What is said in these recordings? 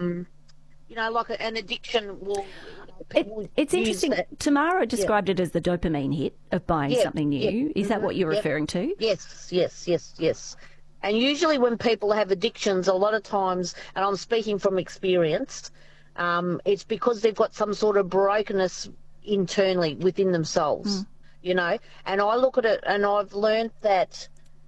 like an addiction will. People It's use interesting. that. Tamara described it as the dopamine hit of buying something new. Is that what you're Yep. referring to? Yes. And usually when people have addictions, a lot of times, and I'm speaking from experience, it's because they've got some sort of brokenness internally within themselves, And I look at it and I've learned that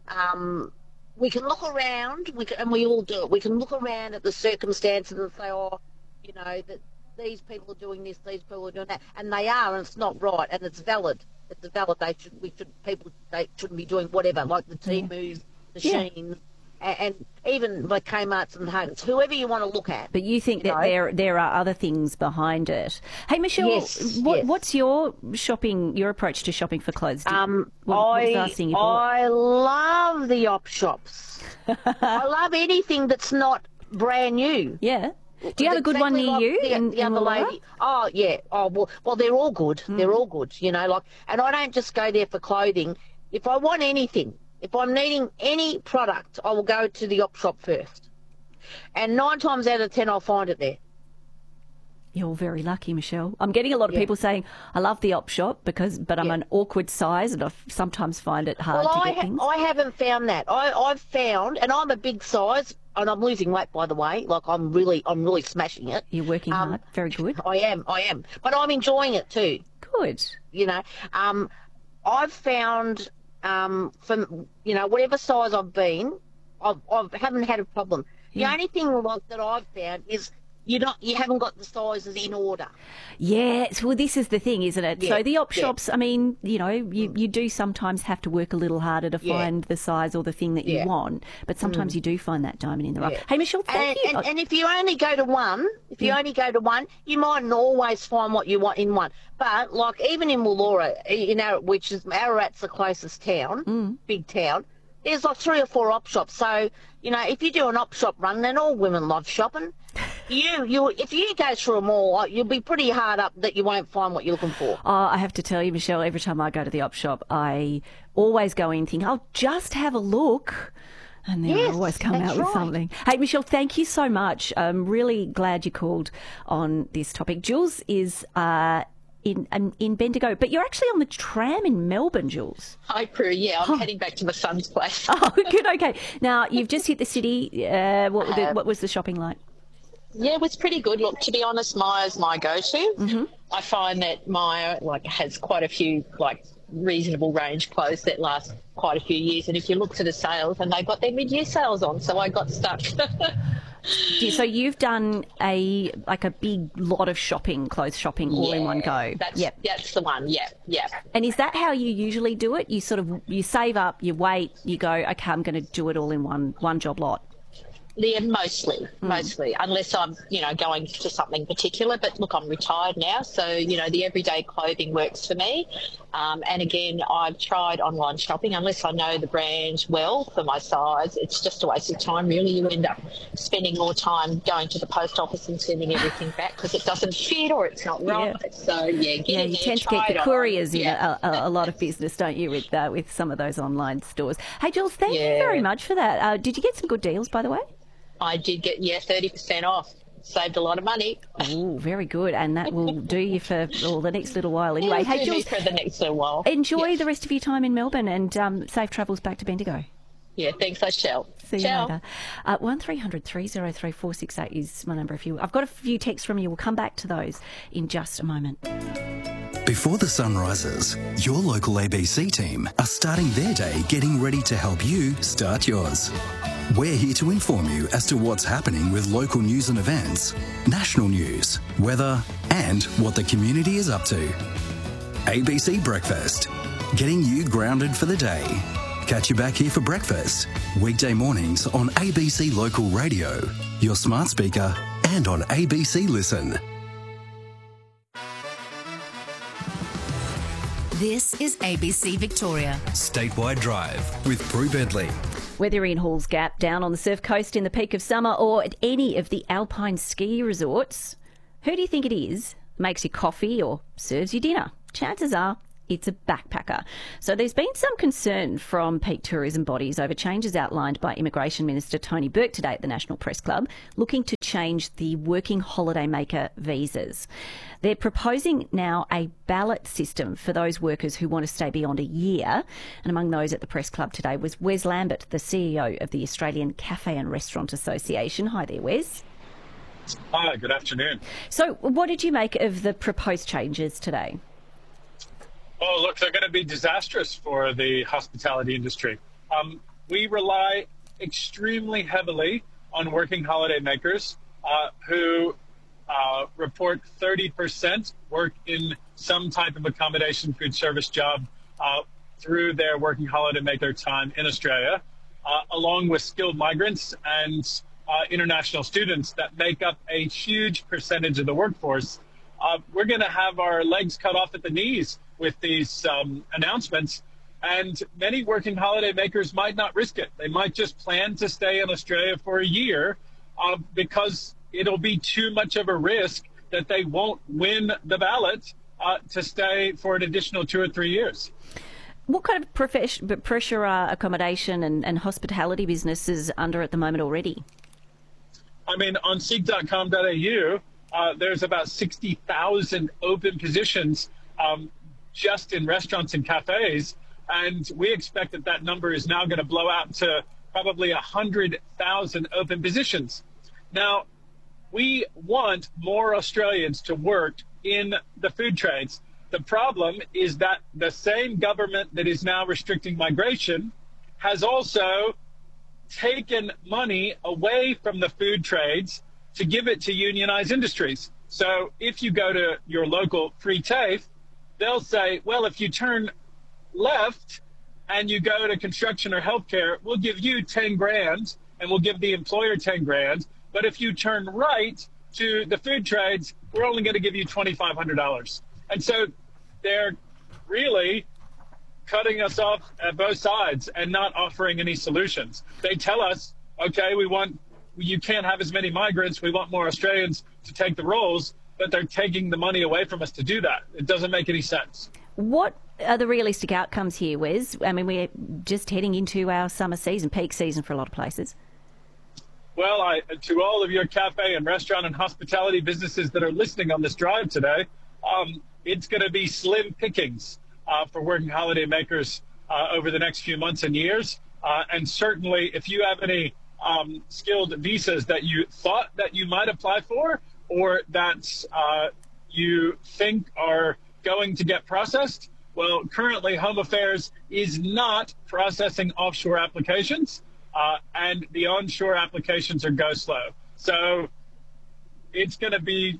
we can look around, and we all do it. We can look around at the circumstances and say, that these people are doing this, these people are doing that, and they are, and it's not right, and it's valid. It's a validation. They shouldn't be doing whatever, like the Temus, the Sheins, and even the Kmarts and Hardens, whoever you want to look at. But you think that there are other things behind it. Hey, Michelle, what's your approach to shopping for clothes? What was the last thing you bought? I love the op shops. I love anything that's not brand new. Yeah. Do you have a good one near you? The other lady. Oh yeah. Oh well, they're all good. They're all good. And I don't just go there for clothing. If I want anything, if I'm needing any product, I will go to the op shop first. And 9 times out of 10, I'll find it there. You're very lucky, Michelle. I'm getting a lot of people saying, I love the op shop but I'm an awkward size and I sometimes find it hard to get things. I haven't found that. I've found, and I'm a big size, and I'm losing weight, by the way. Like, I'm really smashing it. You're working hard. Very good. I am. But I'm enjoying it too. Good. I've found, from, whatever size I've been, I haven't had a problem. The only thing that I've found is you haven't got the sizes in order. Yes, well, this is the thing, isn't it? Yeah, so the op shops, I mean, you do sometimes have to work a little harder to find the size or the thing that you want, but sometimes you do find that diamond in the rough. Hey, Michelle, thank you. And if you only go to one, you mightn't always find what you want in one. But like even in Wollora, which is Ararat's the closest town, big town. There's like 3 or 4 op shops. So, if you do an op shop run, then all women love shopping. If you go through them all, you'll be pretty hard up that you won't find what you're looking for. Oh, I have to tell you, Michelle, every time I go to the op shop, I always go in thinking, I'll just have a look. And then I always come out with something. Hey, Michelle, thank you so much. I'm really glad you called on this topic. Jules is in Bendigo, but you're actually on the tram in Melbourne, Jules. Hi, Prue. Yeah, I'm heading back to my son's place. Oh, good. Okay. Now, you've just hit the city. What was the shopping like? Yeah, it was pretty good. Look, to be honest, Myer's my go-to. Mm-hmm. I find that Myer has quite a few reasonable range clothes that last quite a few years. And if you look to the sales, and they've got their mid-year sales on, so I got stuck. So you've done a big lot of clothes shopping all in one go. That's the one. Yeah. And is that how you usually do it? You save up, you wait, you go, okay, I'm going to do it all in one job lot. Yeah, mostly, unless I'm, going to something particular. But look, I'm retired now, so, the everyday clothing works for me. And again, I've tried online shopping. Unless I know the brand well for my size, it's just a waste of time, really. You end up spending more time going to the post office and sending everything back because it doesn't fit or it's not right. Yeah. So, you tend to get the couriers in a lot of business, don't you, with some of those online stores. Hey, Jules, thank you very much for that. Did you get some good deals, by the way? I did get 30% off. Saved a lot of money. Oh, very good, and that will do you for the next little while anyway. Yeah, hey, Jules, for the next little while. Enjoy the rest of your time in Melbourne, and safe travels back to Bendigo. Yeah, thanks. I shall. See you later. 1300 303 468 is my number. I've got a few texts from you. We'll come back to those in just a moment. Before the sun rises, your local ABC team are starting their day getting ready to help you start yours. We're here to inform you as to what's happening with local news and events, national news, weather, and what the community is up to. ABC Breakfast, getting you grounded for the day. Catch you back here for breakfast, weekday mornings on ABC Local Radio, your smart speaker, and on ABC Listen. This is ABC Victoria. Statewide Drive with Prue Bentley. Whether you're in Halls Gap, down on the Surf Coast in the peak of summer, or at any of the alpine ski resorts, who do you think it is makes you coffee or serves you dinner? Chances are it's a backpacker. So there's been some concern from peak tourism bodies over changes outlined by Immigration Minister Tony Burke today at the National Press Club, looking to change the working holiday maker visas. They're proposing now a ballot system for those workers who want to stay beyond a year. And among those at the Press Club today was Wes Lambert, the CEO of the Australian Cafe and Restaurant Association. Hi there, Wes. Hi, good afternoon. So what did you make of the proposed changes today? Oh, look, they're going to be disastrous for the hospitality industry. We rely extremely heavily on working holiday makers who report 30% work in some type of accommodation food service job through their working holiday maker time in Australia, along with skilled migrants and international students that make up a huge percentage of the workforce. We're going to have our legs cut off at the knees with these announcements, and many working holiday makers might not risk it. They might just plan to stay in Australia for a year because it'll be too much of a risk that they won't win the ballot to stay for an additional 2 or 3 years. What kind of pressure are accommodation and hospitality businesses under at the moment already? I mean, on seek.com.au, there's about 60,000 open positions just in restaurants and cafes, and we expect that that number is now going to blow out to probably 100,000 open positions. Now, we want more Australians to work in the food trades. The problem is that the same government that is now restricting migration has also taken money away from the food trades to give it to unionized industries. So if you go to your local free TAFE, they'll say, well, if you turn left and you go to construction or healthcare, we'll give you 10 grand and we'll give the employer 10 grand. But if you turn right to the food trades, we're only going to give you $2,500. And so they're really cutting us off at both sides and not offering any solutions. They tell us, okay, you can't have as many migrants. We want more Australians to take the roles, but they're taking the money away from us to do that. It doesn't make any sense. What are the realistic outcomes here, Wes? I mean, we're just heading into our summer season, peak season for a lot of places. Well, to all of your cafe and restaurant and hospitality businesses that are listening on this drive today, it's going to be slim pickings for working holiday makers over the next few months and years. And certainly, if you have any skilled visas that you thought that you might apply for or that you think are going to get processed, well, currently Home Affairs is not processing offshore applications, and the onshore applications are go slow. So it's going to be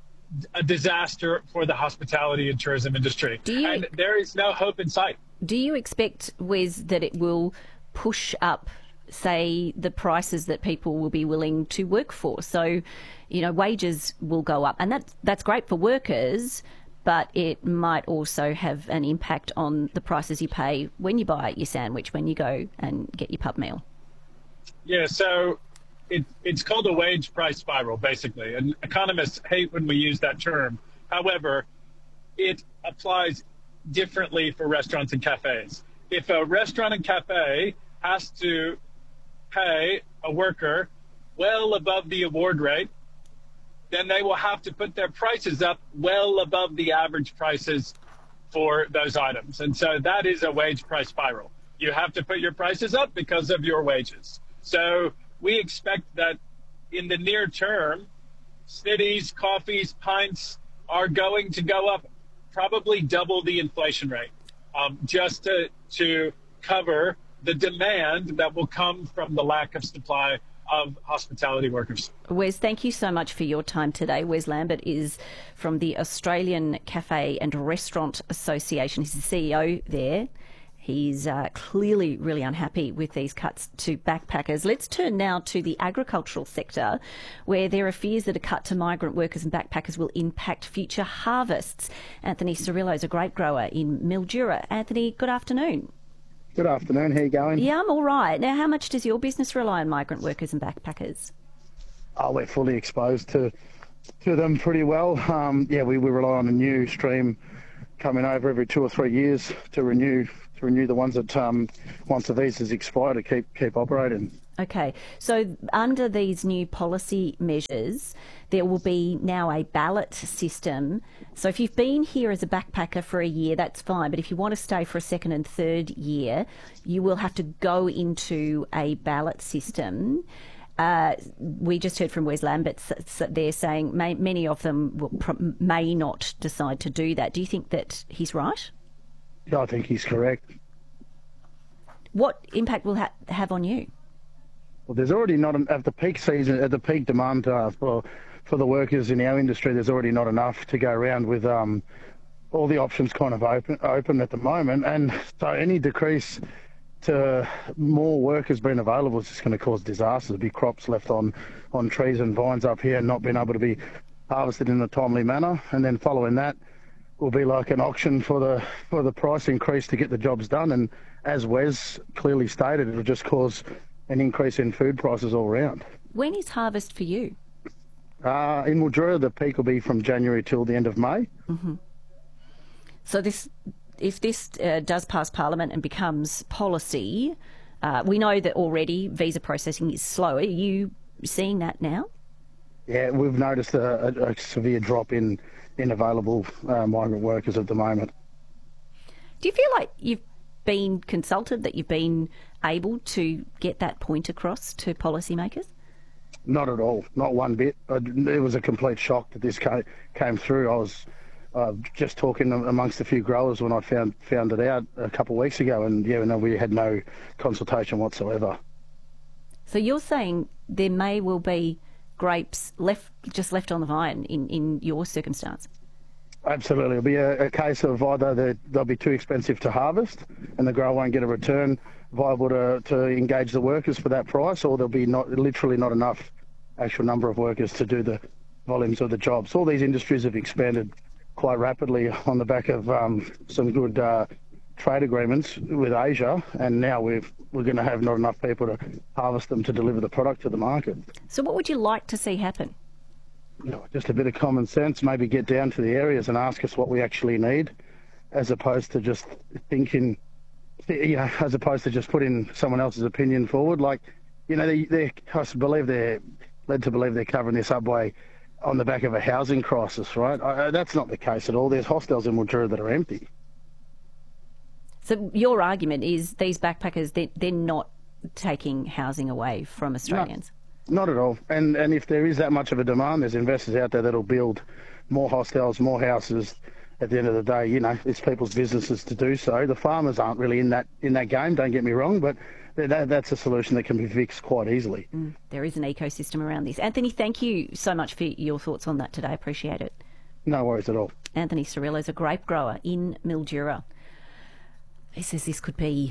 a disaster for the hospitality and tourism industry. And there is no hope in sight. Do you expect, Wes, that it will push up, say, the prices that people will be willing to work for? So, you know, wages will go up, and that's great for workers, but it might also have an impact on the prices you pay when you buy your sandwich, when you go and get your pub meal. Yeah, so it's called a wage price spiral, basically, and economists hate when we use that term. However, it applies differently for restaurants and cafes. If a restaurant and cafe has to pay a worker well above the award rate, then they will have to put their prices up well above the average prices for those items. And so that is a wage price spiral. You have to put your prices up because of your wages. So we expect that in the near term, snitties, coffees, pints are going to go up probably double the inflation rate, just to cover the demand that will come from the lack of supply of hospitality workers. Wes, thank you so much for your time today. Wes Lambert is from the Australian Cafe and Restaurant Association. He's the CEO there. He's clearly really unhappy with these cuts to backpackers. Let's turn now to the agricultural sector, where there are fears that a cut to migrant workers and backpackers will impact future harvests. Anthony Cirillo is a grape grower in Mildura. Anthony, good afternoon. Good afternoon. How are you going? Yeah, I'm all right. Now, how much does your business rely on migrant workers and backpackers? Oh, we're fully exposed to them pretty well. We rely on a new stream coming over every 2 or 3 years to renew the ones that once the visa's expired to keep operating. Okay, so under these new policy measures, there will be now a ballot system. So if you've been here as a backpacker for a year, that's fine. But if you want to stay for a second and third year, you will have to go into a ballot system. We just heard from Wes Lambert. They're saying many of them may not decide to do that. Do you think that he's right? Yeah, I think he's correct. What impact will have on you? Well, there's already not at the peak season, at the peak demand for the workers in our industry. There's already not enough to go around with all the options kind of open at the moment, and so any decrease to more workers being available is just going to cause disasters. There'll be crops left on trees and vines up here not being able to be harvested in a timely manner, and then following that will be like an auction for the price increase to get the jobs done. And as Wes clearly stated, it'll just cause an increase in food prices all around. When is harvest for you? In Mildura, the peak will be from January till the end of May. Mm-hmm. So if this does pass Parliament and becomes policy, we know that already visa processing is slow. Are you seeing that now? Yeah, we've noticed a severe drop in available migrant workers at the moment. Do you feel like you've been consulted, that you've been able to get that point across to policymakers? Not at all, not one bit. It was a complete shock that this came through. I was just talking amongst a few growers when I found it out a couple of weeks ago, and we had no consultation whatsoever. So you're saying there may well be grapes just left on the vine in your circumstance? Absolutely. It'll be a case of either they'll be too expensive to harvest and the grower won't get a return viable to engage the workers for that price, or there'll be literally not enough actual number of workers to do the volumes of the jobs. All these industries have expanded quite rapidly on the back of some good trade agreements with Asia, and now we're going to have not enough people to harvest them to deliver the product to the market. So what would you like to see happen? Just a bit of common sense, maybe get down to the areas and ask us what we actually need, as opposed to just thinking, as opposed to just putting someone else's opinion forward. I believe they're led to believe they're covering this up on the back of a housing crisis, right? That's not the case at all. There's hostels in Mildura that are empty. So your argument is these backpackers, they're not taking housing away from Australians? No, not at all. And if there is that much of a demand, there's investors out there that'll build more hostels, more houses. At the end of the day, it's people's businesses to do so. The farmers aren't really in that game, don't get me wrong, but that's a solution that can be fixed quite easily. There is an ecosystem around this. Anthony, thank you so much for your thoughts on that today. I appreciate it. No worries at all. Anthony Cirillo is a grape grower in Mildura. He says this could be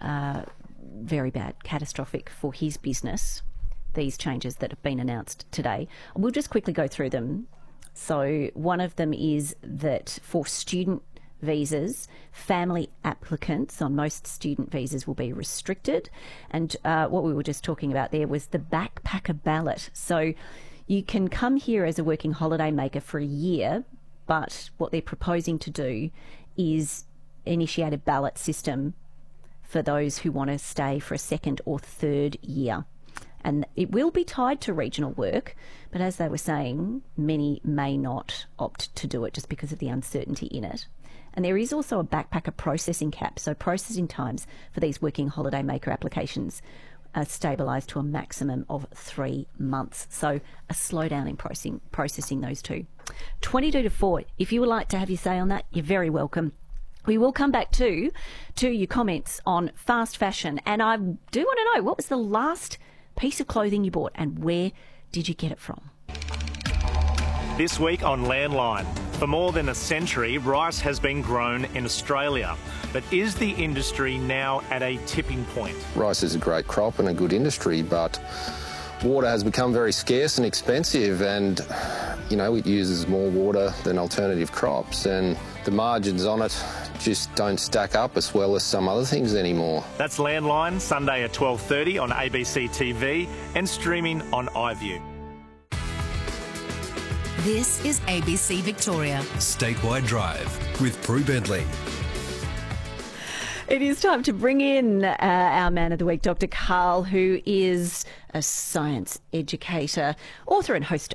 very bad, catastrophic for his business, these changes that have been announced today. We'll just quickly go through them. So one of them is that for student visas, family applicants on most student visas will be restricted. And what we were just talking about there was the backpacker ballot. So you can come here as a working holiday maker for a year, but what they're proposing to do is initiate a ballot system for those who want to stay for a second or third year. And it will be tied to regional work, but as they were saying, many may not opt to do it just because of the uncertainty in it. And there is also a backpacker processing cap, so processing times for these working holiday maker applications are stabilised to a maximum of 3 months. So a slowdown in processing those two. 22 to 4, if you would like to have your say on that, you're very welcome. We will come back to your comments on fast fashion, and I do want to know, what was the last piece of clothing you bought and where did you get it from? This week on Landline. For more than a century, rice has been grown in Australia. But is the industry now at a tipping point? Rice is a great crop and a good industry, but water has become very scarce and expensive, and, it uses more water than alternative crops, and the margins on it just don't stack up as well as some other things anymore. That's Landline, Sunday at 12:30 on ABC TV and streaming on iView. This is ABC Victoria. Statewide Drive with Prue Bentley. It is time to bring in our man of the week, Dr. Karl, who is a science educator, author and host